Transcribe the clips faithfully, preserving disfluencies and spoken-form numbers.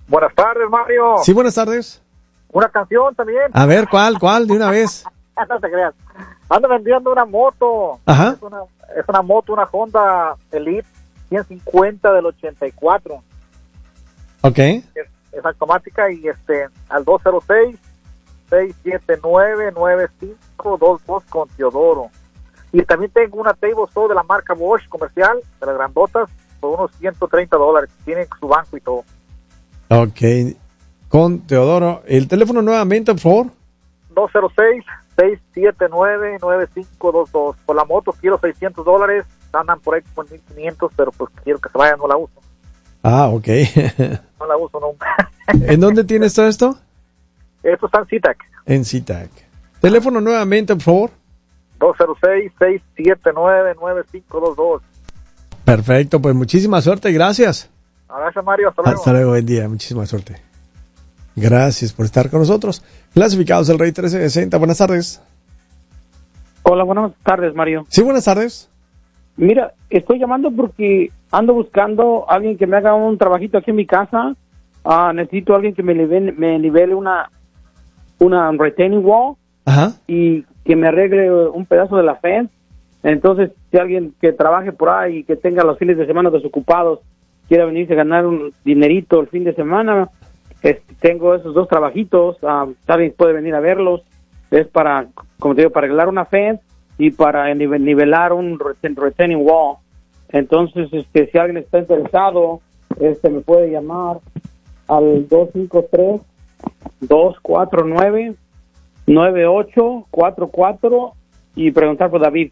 Buenas tardes, Mario. Sí, buenas tardes. Una canción también. A ver, ¿cuál, cuál? De una vez. No te creas. Ando vendiendo una moto. Ajá. Es una, es una moto, una Honda Elite ciento cincuenta del ochenta y cuatro. Ok. Es, es automática y este al dos cero seis, seis siete nueve, nueve cinco dos dos con Teodoro. Y también tengo una Table Saw de la marca Bosch comercial, de las grandotas, por unos ciento treinta dólares. Tiene su banco y todo. Ok. Con Teodoro. El teléfono nuevamente, por favor. dos cero seis, seis siete nueve, nueve cinco dos dos. Por la moto quiero seiscientos dólares. Andan por ahí con mil quinientos, pero pues quiero que se vaya, no la uso. Ah, ok. No la uso nunca. ¿En dónde tienes todo esto? Esto está en SeaTac. En SeaTac. Teléfono nuevamente, por favor. dos cero seis, seis siete nueve, nueve cinco dos dos. Perfecto, pues muchísima suerte, gracias. Gracias, Mario. Hasta luego. Hasta luego, buen día, muchísima suerte. Gracias por estar con nosotros. Clasificados el Rey trece sesenta, buenas tardes. Hola, buenas tardes, Mario. Sí, buenas tardes. Mira, estoy llamando porque ando buscando a alguien que me haga un trabajito aquí en mi casa. Uh, necesito a alguien que me nivele, me nivele una, una retaining wall. Ajá. Y que me arregle un pedazo de la fence. Entonces, si alguien que trabaje por ahí y que tenga los fines de semana desocupados quiera venirse a ganar un dinerito el fin de semana, es, tengo esos dos trabajitos. Uh, alguien puede venir a verlos. Es para, como te digo, para arreglar una fence y para nivelar un retaining wall. Entonces, este, si alguien está interesado, este, me puede llamar al dos cinco tres, dos cuatro nueve, nueve ocho cuatro cuatro y preguntar por David.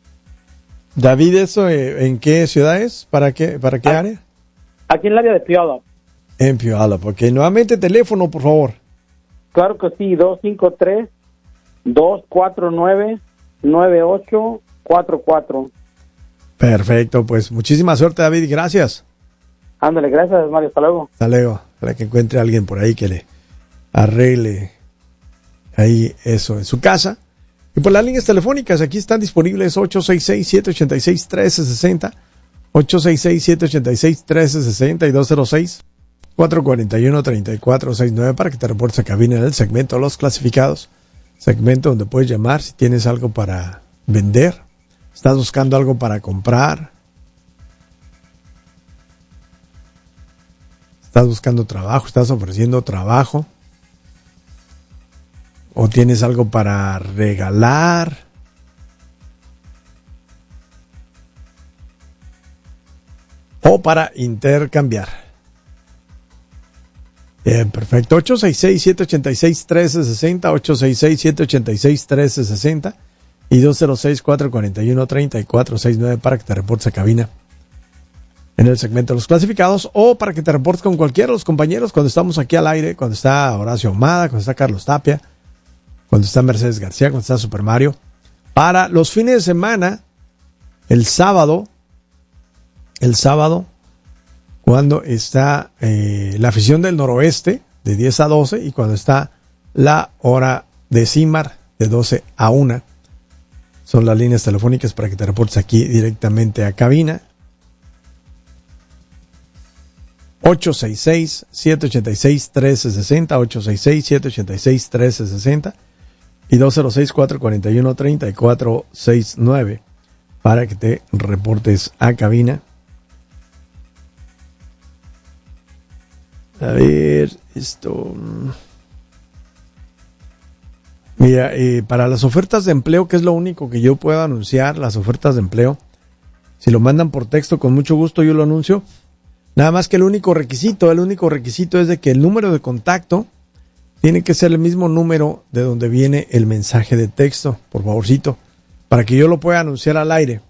David, ¿eso eh, en qué ciudad es? ¿Para qué, para qué Ah, área? Aquí en el área de Puyallup. En Puyallup, ok. Nuevamente teléfono, por favor. Claro que sí, dos cinco tres, dos cuatro nueve, nueve ocho cuatro cuatro. Perfecto, pues muchísima suerte, David, gracias. Ándale, gracias, Mario, hasta luego. Hasta luego. Para que encuentre a alguien por ahí que le arregle ahí eso en su casa. Y por las líneas telefónicas, aquí están disponibles ocho seis seis, siete ocho seis, uno tres seis cero, ocho seis seis, siete ocho seis, uno tres seis cero y dos cero seis, cuatro cuatro uno, tres cuatro seis nueve para que te reportes a cabina en el segmento Los Clasificados. Segmento donde puedes llamar si tienes algo para vender, estás buscando algo para comprar, estás buscando trabajo, estás ofreciendo trabajo, o tienes algo para regalar, o para intercambiar. Bien, perfecto. ocho seis seis, siete ocho seis, uno tres seis cero, ocho seis seis, siete ocho seis, uno tres seis cero y dos cero seis, cuatro cuatro uno, tres cuatro seis nueve para que te reportes a cabina en el segmento de Los Clasificados, o para que te reportes con cualquiera de los compañeros cuando estamos aquí al aire, cuando está Horacio Ahumada, cuando está Carlos Tapia, cuando está Mercedes García, cuando está Super Mario. Para los fines de semana, el sábado, el sábado, cuando está eh, la afición del noroeste de diez a doce y cuando está la hora de CIMAR de doce a una. Son las líneas telefónicas para que te reportes aquí directamente a cabina. ocho seis seis, siete ocho seis, uno tres seis cero, ocho seis seis, siete ocho seis, uno tres seis cero y dos cero seis, cuatro cuatro uno, tres cuatro seis nueve para que te reportes a cabina. A ver, esto... Mira, eh, para las ofertas de empleo, que es lo único que yo puedo anunciar, las ofertas de empleo, si lo mandan por texto, con mucho gusto yo lo anuncio. Nada más que el único requisito, el único requisito es de que el número de contacto tiene que ser el mismo número de donde viene el mensaje de texto, por favorcito, para que yo lo pueda anunciar al aire.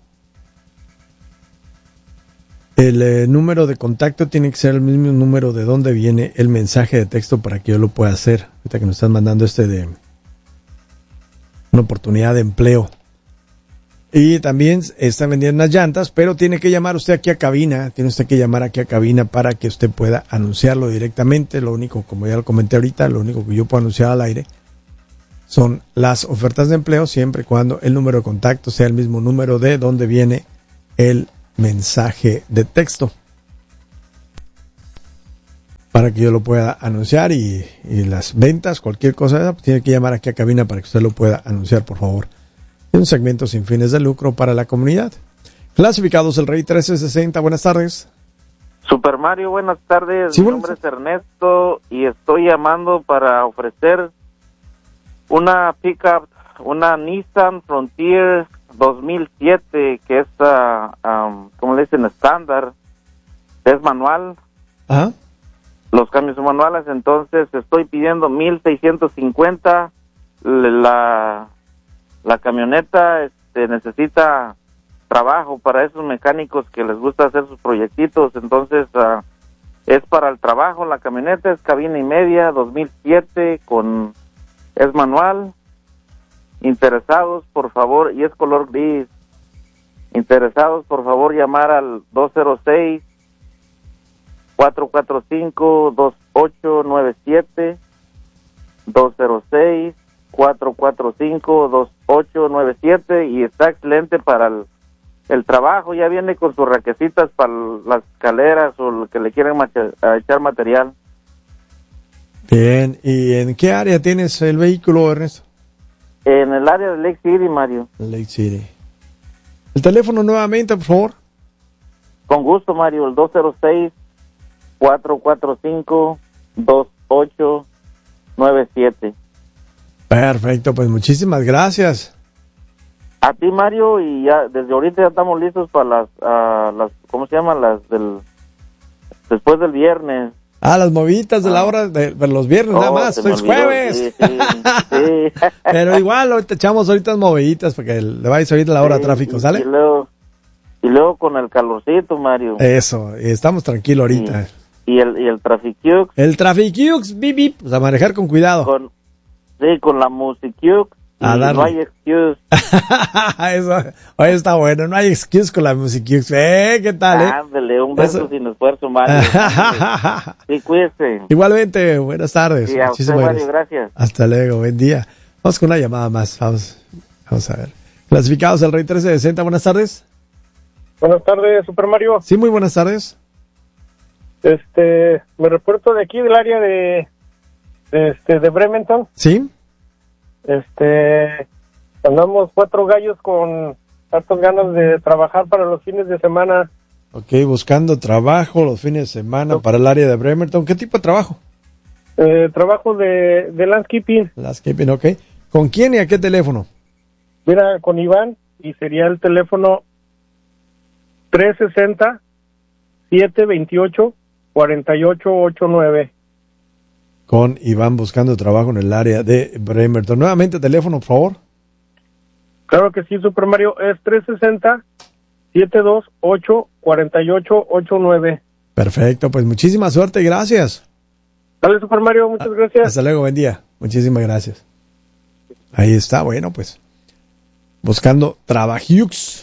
El eh, número de contacto tiene que ser el mismo número de donde viene el mensaje de texto para que yo lo pueda hacer. Ahorita que nos están mandando este de una oportunidad de empleo. Y también están vendiendo unas llantas, pero tiene que llamar usted aquí a cabina, tiene usted que llamar aquí a cabina para que usted pueda anunciarlo directamente. Lo único, como ya lo comenté ahorita, lo único que yo puedo anunciar al aire son las ofertas de empleo, siempre y cuando el número de contacto sea el mismo número de donde viene el mensaje de texto. Para para que yo lo pueda anunciar y, y las ventas, cualquier cosa, pues tiene que llamar aquí a cabina para que usted lo pueda anunciar, por favor. Es un segmento sin fines de lucro para la comunidad. Clasificados El Rey trece sesenta, buenas tardes. Super Mario, buenas tardes. Sí, Mi buenas nombre es Ernesto y estoy llamando para ofrecer una pickup, una Nissan Frontier dos mil siete, que es, uh, um, como le dicen, estándar, es manual. Ajá. Los cambios son manuales, entonces estoy pidiendo mil seiscientos cincuenta. La, la camioneta este, necesita trabajo para esos mecánicos que les gusta hacer sus proyectitos, entonces uh, es para el trabajo. La camioneta es cabina y media, dos mil siete, con es manual. Interesados, por favor, y es color gris. Interesados, por favor, llamar al dos cero seis, cuatro cuatro cinco, dos ocho nueve siete, dos cero seis, cuatro cuatro cinco, dos ocho nueve siete, y está excelente para el, el trabajo. Ya viene con sus raquecitas para las escaleras o lo que le quieran macha- echar material. Bien, ¿y en qué área tienes el vehículo, Ernesto? En el área de Lake City, Mario. Lake City. El teléfono nuevamente, por favor. Con gusto, Mario, el dos cero seis, cuatro cuatro cinco, dos ocho nueve siete. Perfecto, pues muchísimas gracias. A ti, Mario, y ya desde ahorita ya estamos listos para las, uh, las ¿cómo se llaman? Las del, después del viernes. Ah, las moviditas de la Ah. hora de, de los viernes, Oh, nada más, se me es olvidó. jueves. Sí, sí, sí. Pero igual, ahorita echamos ahorita moviditas para que le vayas a oír la hora de Sí, tráfico, y- ¿sale? Y luego, y luego con el calorcito, Mario. Eso, y estamos tranquilos ahorita. Y el, y el Traficux, El Traficux, bip, bip, pues a manejar con cuidado. con, sí, con la Musicux, y A darle. no hay excuse. Eso, oye, está bueno, no hay excuse con la Musicux. Eh, ¿qué tal, eh? Ándale, un beso Eso. sin esfuerzo, Mario. Sí, cuídese. Igualmente, buenas tardes. Y a usted, Muchísimas Mario, gracias. gracias. Hasta luego, buen día. Vamos con una llamada más, vamos, vamos a ver. Clasificados El Rey trece sesenta, buenas tardes. Buenas tardes, Super Mario. Sí, muy buenas tardes. Este, me reporto de aquí del área de, de, este, de Bremerton. Sí, Este, andamos cuatro gallos con hartas ganas de trabajar para los fines de semana. ok, buscando trabajo los fines de semana para el área de Bremerton. ¿Qué tipo de trabajo? Eh, trabajo de, de landscaping. Landscaping, ok. ¿Con quién y a qué teléfono? Mira, con Iván, y sería el teléfono tres sesenta, siete veintiocho, cuarenta y ocho ochenta y nueve. Con Iván buscando trabajo en el área de Bremerton. Nuevamente, teléfono, por favor. Claro que sí, Super Mario, es tres sesenta, siete veintiocho, cuarenta y ocho ochenta y nueve. Perfecto, pues muchísima suerte y gracias. Dale, Super Mario, muchas gracias. Hasta luego, buen día. Muchísimas gracias. Ahí está, bueno, pues. Buscando Trabajux.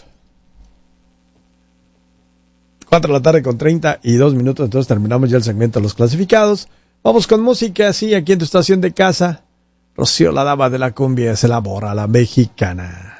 Cuatro de la tarde con treinta y dos minutos, entonces terminamos ya el segmento de los clasificados. Vamos con música, sí, aquí en tu estación de casa. Rocío, la dama de la cumbia, se elabora la mexicana.